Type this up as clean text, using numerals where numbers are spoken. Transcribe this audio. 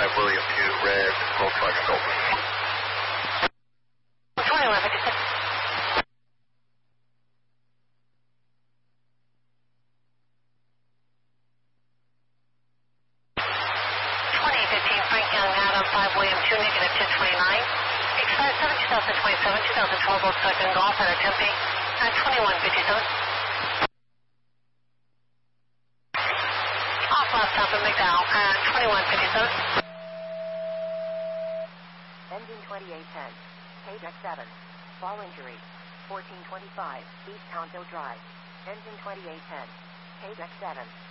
William 2, red, Volkswagen Golden. 2156. 2015 Frank Young, Adam 5, William 2, negative 1029. Expired 7, 2027, 2012 Volkswagen Golf at Tempe at 2157. Off last stop at McDowell at 2157. Engine 2810, page X7, fall injury, 1425, East Tonto Drive. Engine 2810, page X7.